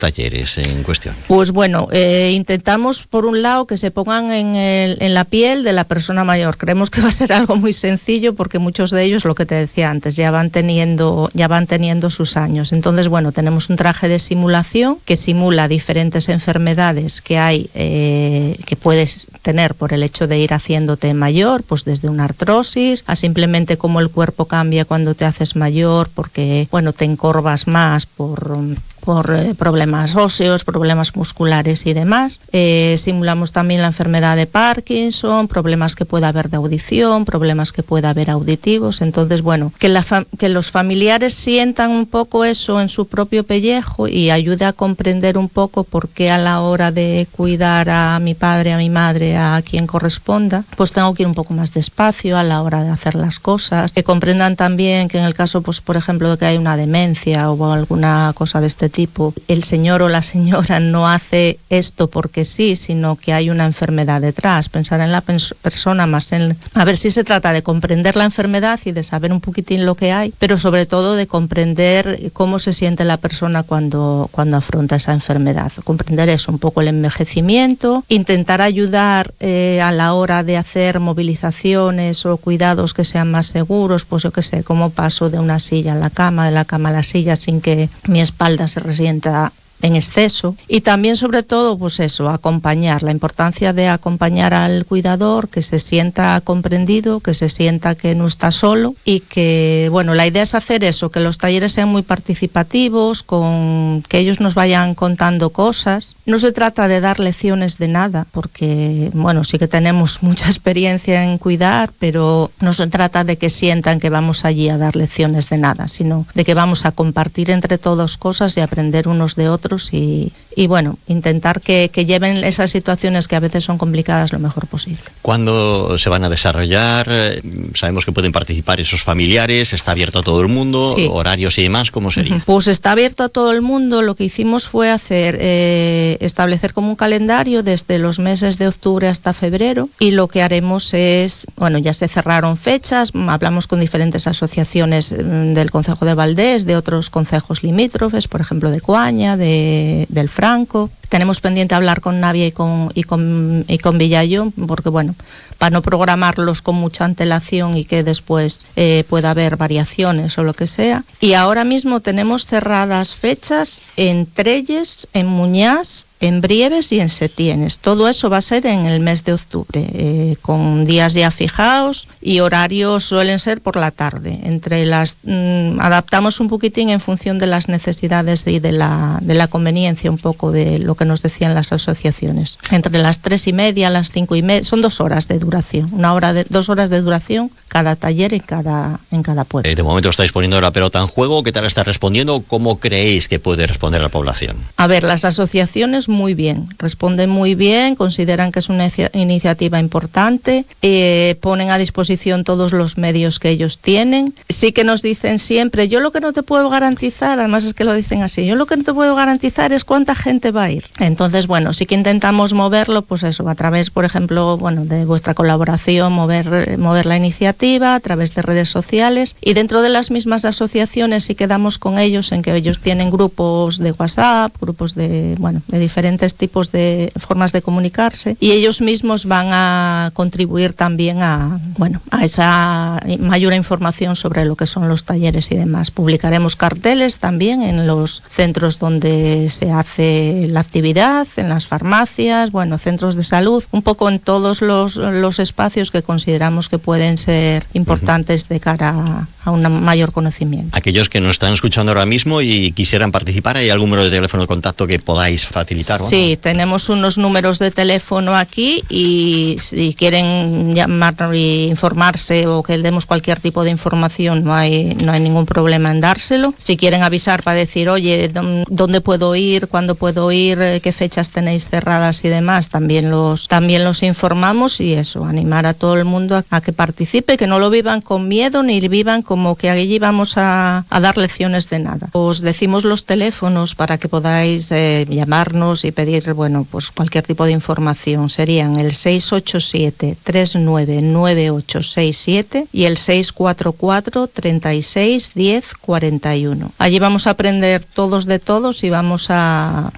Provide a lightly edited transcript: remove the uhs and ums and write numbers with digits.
talleres en cuestión? Pues bueno, intentamos por un lado que se pongan en la piel de la persona mayor. Creemos que va a ser algo muy sencillo porque muchos de ellos, lo que te decía antes, ya van teniendo sus años. Entonces, bueno, tenemos un traje de simulación que simula diferentes enfermedades que hay, que puedes tener por el hecho de ir haciéndote mayor, pues desde una artrosis a simplemente cómo el cuerpo cambia cuando te haces mayor, porque, bueno, te encorvas más por problemas óseos, problemas musculares y demás. Simulamos también la enfermedad de Parkinson, problemas que pueda haber de audición, problemas que pueda haber auditivos. Entonces, bueno, que los familiares sientan un poco eso en su propio pellejo y ayude a comprender un poco por qué a la hora de cuidar a mi padre, a mi madre, a quien corresponda, pues tengo que ir un poco más despacio a la hora de hacer las cosas. Que comprendan también que en el caso, pues por ejemplo, de que hay una demencia o alguna cosa de este tipo, el señor o la señora no hace esto porque sí, sino que hay una enfermedad detrás. Pensar en la persona más en... A ver si se trata de comprender la enfermedad y de saber un poquitín lo que hay, pero sobre todo de comprender cómo se siente la persona cuando afronta esa enfermedad. Comprender eso, un poco el envejecimiento, intentar ayudar a la hora de hacer movilizaciones o cuidados que sean más seguros, pues yo qué sé, cómo paso de una silla a la cama, de la cama a la silla sin que mi espalda se resienta en exceso. Y también, sobre todo, pues eso, acompañar, la importancia de acompañar al cuidador, que se sienta comprendido, que se sienta que no está solo y que, bueno, la idea es hacer eso, que los talleres sean muy participativos, que ellos nos vayan contando cosas. No se trata de dar lecciones de nada, porque, bueno, sí que tenemos mucha experiencia en cuidar, pero no se trata de que sientan que vamos allí a dar lecciones de nada, sino de que vamos a compartir entre todos cosas y aprender unos de otros y bueno, intentar que lleven esas situaciones que a veces son complicadas lo mejor posible. ¿Cuándo se van a desarrollar? Sabemos que pueden participar esos familiares, está abierto a todo el mundo, sí. Horarios y demás, ¿cómo sería? Pues está abierto a todo el mundo. Lo que hicimos fue establecer como un calendario desde los meses de octubre hasta febrero, y lo que haremos es, bueno, ya se cerraron fechas, hablamos con diferentes asociaciones del concejo de Valdés, de otros concejos limítrofes, por ejemplo de Coaña, del Franco. Tenemos pendiente hablar con Navia y con Villayón, porque bueno, para no programarlos con mucha antelación y que después pueda haber variaciones o lo que sea. Y ahora mismo tenemos cerradas fechas en Trelles, en Muñás, en Brieves y en Setienes. Todo eso va a ser en el mes de octubre, con días ya fijados, y horarios suelen ser por la tarde. Adaptamos un poquitín en función de las necesidades y de la conveniencia un poco de lo que nos decían las asociaciones. Entre las 3:30, las 5:30, son 2 horas de duración, 2 horas de duración cada taller en cada pueblo. De momento estáis poniendo la pelota en juego. ¿Qué tal está respondiendo? ¿Cómo creéis que puede responder la población? A ver, las asociaciones muy bien, responden muy bien, consideran que es una iniciativa importante, ponen a disposición todos los medios que ellos tienen. Sí que nos dicen siempre, yo lo que no te puedo garantizar, además es que lo dicen así, yo lo que no te puedo garantizar es cuánta gente va a ir. Entonces, bueno, sí que intentamos moverlo, pues eso, a través, por ejemplo, bueno, de vuestra colaboración, mover la iniciativa a través de redes sociales, y dentro de las mismas asociaciones sí quedamos con ellos en que ellos tienen grupos de WhatsApp, grupos de diferentes tipos de formas de comunicarse, y ellos mismos van a contribuir también a esa mayor información sobre lo que son los talleres y demás. Publicaremos carteles también en los centros donde se hace la actividad, en las farmacias, centros de salud, un poco en todos los espacios que consideramos que pueden ser importantes de cara a un mayor conocimiento. Aquellos que nos están escuchando ahora mismo y quisieran participar, ¿hay algún número de teléfono de contacto que podáis facilitar? Sí, tenemos unos números de teléfono aquí, y si quieren llamar e informarse o que le demos cualquier tipo de información, no hay ningún problema en dárselo. Si quieren avisar para decir, oye, ¿dónde puedo ir? ¿Cuándo puedo ir? ¿Qué fechas tenéis cerradas y demás? También los informamos, y eso, animar a todo el mundo a que participe, que no lo vivan con miedo ni vivan como que allí vamos a dar lecciones de nada. Os decimos los teléfonos para que podáis llamarnos y pedir, pues cualquier tipo de información. Serían el 687-399867 y el 644-361041. Allí vamos a aprender todos de todos y vamos a